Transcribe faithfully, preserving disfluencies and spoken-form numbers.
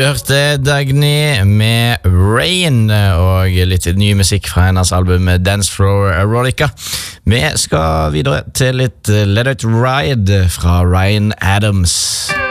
hørte Dagny med Rain og litt ny musikk fra hennes album Dance Floor Erotica. Vi skal videre til litt Let It Ride fra Ryan Adams.